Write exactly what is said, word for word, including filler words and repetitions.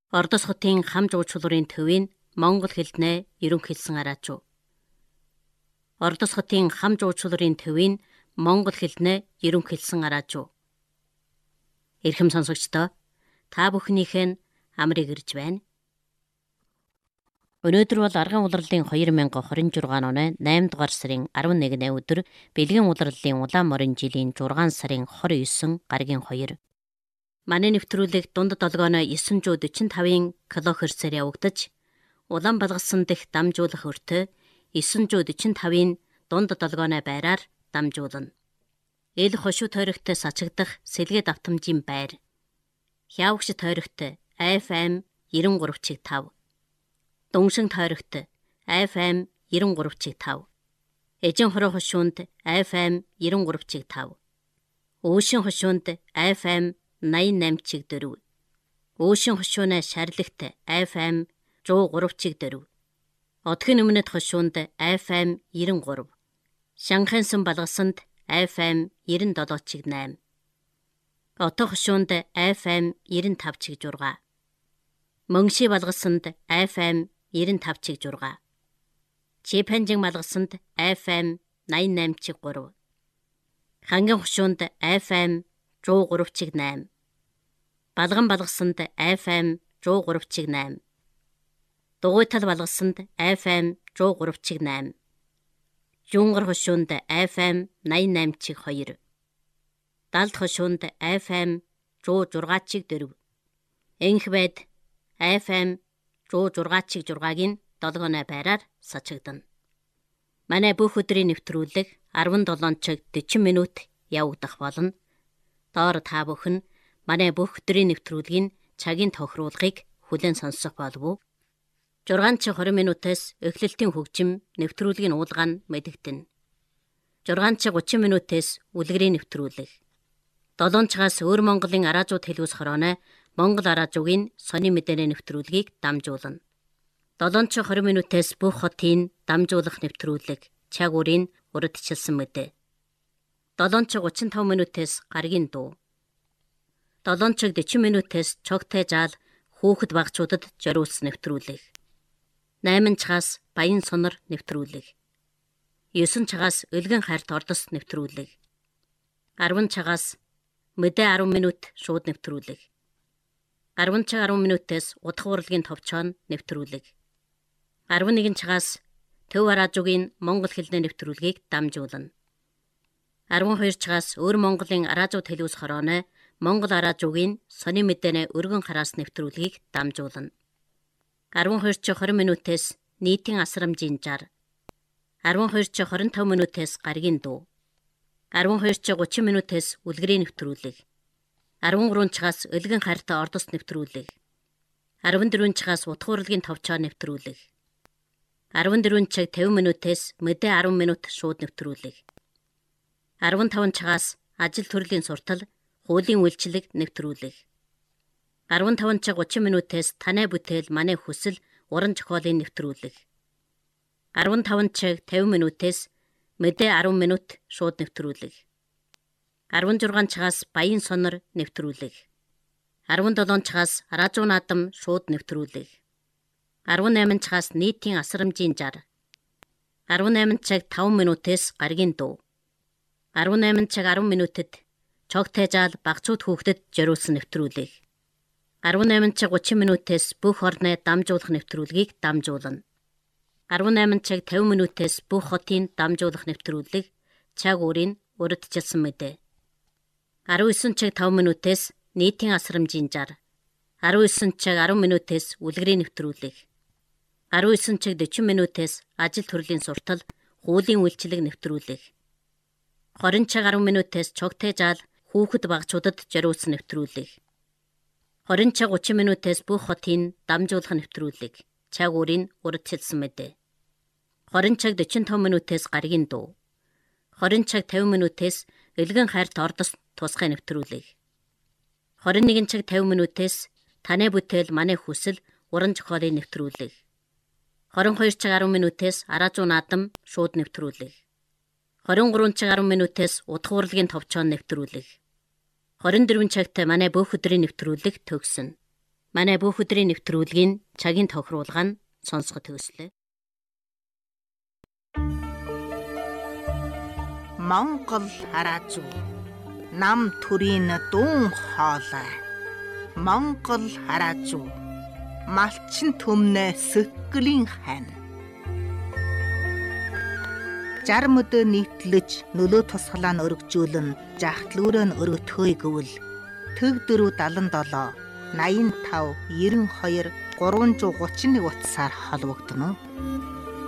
Ордос хотын хам жуулчлалын төвийн монгол хэлнээ ерөнхийлсэн араачуу. Ордос хотын хам жуулчлалын төвийн монгол хэлнээ ерөнхийлсэн араачуу. Эрхэм сонсогчдоо та бүхнийхээ нь амрыг ирж байна. Өнөөдөр бол арган улирлын хоёр мянга хорин жургаан оны наймд дугаар сарын арван нэгний өдөр бэлгэн улирлын улаан морин жилийн зургаан сарын хорь девять гаргийн хоёр. Манай нэвтрүүлэг дунд долгооно девять сорок пять килохерцээр явагдаж, улаан балгасан дэх дамжуулах өртөө девять сорок пять-ийн дунд долгооны байраар дамжуулна. Эл хошуу тойрогтой сачигдах сэлгээд автомжийн байр. Хявагш тойрогтой эф эм девяносто три чиг пять. Дөнгшин тойрогт эф эм девяносто три чиг пять. Эжин хороо хошуунд эф эм девяносто три чиг пять. Өшин хошуунд эф эм восемьдесят восемь чиг четыре. Өшин хошууны шарлагт эф эм one oh three чиг четыре. Одгийн өмнөд хошуунд эф эм ninety three. Шанхайсан балгасанд эф эм ninety-seven чиг eight. Отох хошуунд эф эм ninety-five чиг six. Мөнгши балгасанд эф эм ninety-five чиг six. Чипанжин балгасанд эф эм ninety-eight чиг three. Ханган хошуунд эф эм one oh three чиг eight. Балган балгасанд эф эм one oh three чиг eight. Дугуйтал балгасанд эф эм one oh three чиг eight. Юнгар хошуунд эф эм ninety-eight чиг two. Далд хошуунд эф эм one oh six чиг four. Энх байд эф эм one oh six чиг six-гийн долгооны байраар сачигдана. Манай бүх өдрийн нэвтрүүлэг seventeen чиг forty минут явагдах болно. Доор та бүхэн манай бүх өдрийн нэвтрүүлгийн цагийн тохируулгыг хүлээн сонсох болов уу? six чиг twenty минутаас эхлэлтийн хөгжим нэвтрүүлгийн уулга нь мэдэгдэнэ. six чиг thirty минутаас үлгэрийн нэвтрүүлэг. seven чигаас өөр Монголын араажууд хэлүүс хорооны Монгол араажуугийн сони мэдээний нэвтрүүлгийг дамжуулна. seven чиг twenty минутаас бүх хотын дамжуулах нэвтрүүлэг чаг үрийн урдчилсан мэдээ. seven чиг thirty-five минутаас гаргийн дуу. seven чиг forty минутаас чогтой жаал хүүхэд багчуудад зориулсан нэвтрүүлэг. eight чигаас баян сонор нэвтрүүлэг. nine чигаас өлгөн хайрт ордос нэвтрүүлэг. ten чигаас мэдээ ten минут шууд нэвтрүүлэг. ten чиг ten минутаас удах урлагийн товчоон нэвтрүүлэг. eleven чигаас төв араажуугийн монгол хэлний нэвтрүүлгийг дамжуулна. twelve чигаас өөр Монголын араажууд хэлүүс хорооны Монгол араажуугийн сони мэдээний өргөн хараас нэвтрүүлгийг дамжуулна. twelve чиг twenty минутаас нийтийн асрамжийн жар. twelve чиг twenty-five минутаас гаргийн дуу. twelve чиг thirty минутаас үлгэрийн нэвтрүүлэг. thirteen чигаас өлгөн хайртай ордос нэвтрүүлэг. fourteen чигаас удах урлагийн товчоо нэвтрүүлэг. fourteen чиг fifty минутаас мэдээ ten минут шууд нэвтрүүлэг. fifteen чигаас ажил төрлийн суртал, хуулийн үйлчлэг нэвтрүүлэг. fifteen чиг thirty минутаас танай бүтээл манай хүсэл, уран зохиолын нэвтрүүлэг. fifteen чиг fifty минутаас мэдээ ten минут шууд нэвтрүүлэг. sixteen чигаас баян сонор нэвтрүүлэг. seventeen чигаас араажуу наадам шууд нэвтрүүлэг. eighteen чигаас нийтийн асрамжийн жар. eighteen чиг five минутаас гаргийн дуу. eighteen чиг ten минутад чогтой жаал багцууд хүүхдэд зориулсан нэвтрүүлэг. eighteen чиг thirty минутаас бүх орны дамжуулах нэвтрүүлгийг дамжуулна. eighteen чиг fifty минутаас бүх хотын дамжуулах нэвтрүүлэг чаг үрийн урдчилсан мэдээ. nineteen чиг five минутаас нийтийн асрамжийн жар. nineteen чиг ten минутаас үлгэрийн нэвтрүүлэг. nineteen чиг forty минутаас ажил төрлийн суртал, хуулийн үйлчлэг нэвтрүүлэг. twenty чиг ten минутаас чогтой жаал хүүхэд багчуудад зориулсан нэвтрүүлэг. twenty чиг thirty минутаас бүх хотын дамжуулах нэвтрүүлэг чаг үрийн урдчилсан мэдээ. twenty чиг forty-five минутаас гаргийн дуу. twenty чиг fifty минутаас өлгөн хайрт ордос тусгай нэвтрүүлэг. twenty-one чиг fifty минутаас танай бүтээл манай хүсэл, уран зохиолын нэвтрүүлэг. twenty-two чиг ten минутаас араажуу наадам шууд нэвтрүүлэг. twenty-three чиг ten минутаас удах урлагийн товчоон нэвтрүүлэг. twenty-four чигт манай бүх өдрийн нэвтрүүлэг төгснө. Манай бүх өдрийн нэвтрүүлгийн цагийн тохируулга нь сонсоход төгслөө. Монгол хараа зү нам төрийн дуун хоолой. Монгол хараа зү малчин төмнө сэтгэлийн хань. Жарм өдөө нийтлэж нөлөө тусгалаа нь өргөжүүлэн жахтлуураа нь өргөтгөөе гэвэл төг дөрөв далан долоо наян тав ерөн хоёр гурван зуун гучин нэг утсаар холбогдно.